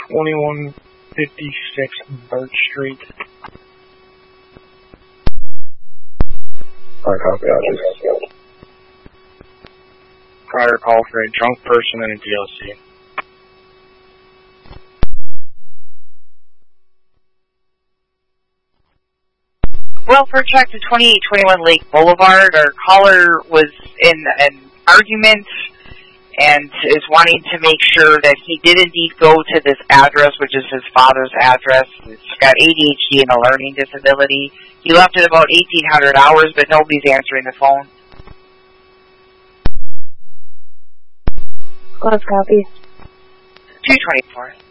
2156 Birch Street. Alright, copy, I'll Prior call for a drunk person in a DLC. Well, for check to 2821 Lake Boulevard, our caller was in an argument and is wanting to make sure that he did indeed go to this address, which is his father's address. He's got ADHD and a learning disability. He left at about 1800 hours, but nobody's answering the phone. Close copy. 224.